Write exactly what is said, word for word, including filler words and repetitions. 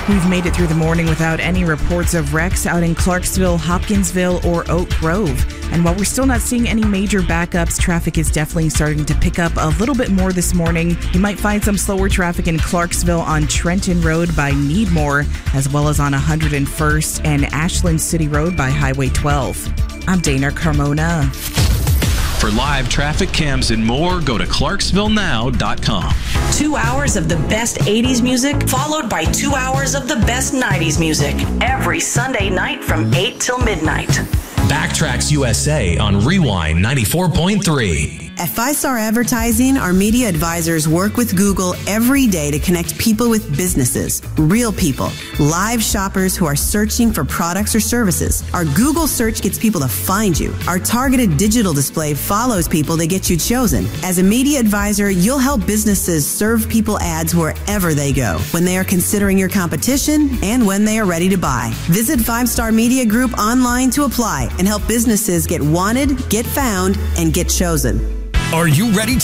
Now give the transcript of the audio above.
We've made it through the morning without any reports of wrecks out in Clarksville, Hopkinsville, or Oak Grove. And while we're still not seeing any major backups, traffic is definitely starting to pick up a little bit more this morning. You might find some slower traffic in Clarksville on Trenton Road by Needmore, as well as on one hundred first and Ashland City Road by Highway twelve. I'm Dana Carmona. For live traffic cams and more, go to clarksville now dot com. Two hours of the best eighties music, followed by two hours of the best nineties music. Every Sunday night from eight till midnight. Backtracks U S A on Rewind ninety-four point three. At Five Star Advertising, our media advisors work with Google every day to connect people with businesses, real people, live shoppers who are searching for products or services. Our Google search gets people to find you. Our targeted digital display follows people to get you chosen. As a media advisor, you'll help businesses serve people ads wherever they go, when they are considering your competition and when they are ready to buy. Visit Five Star Media Group online to apply and help businesses get wanted, get found, and get chosen. Are you ready to